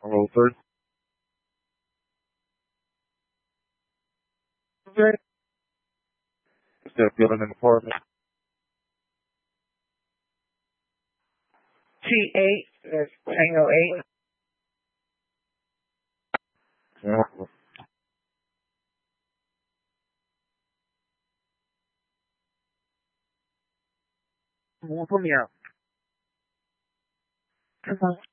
Hello, sir. Okay. Is that building an apartment? T8, that's Tango 8. Yeah. Put me out. Come on.